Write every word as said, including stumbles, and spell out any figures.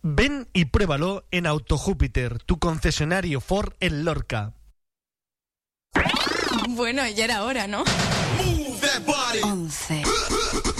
Ven y pruébalo en Autojúpiter, tu concesionario Ford en Lorca. Bueno, ya era hora, ¿no? once.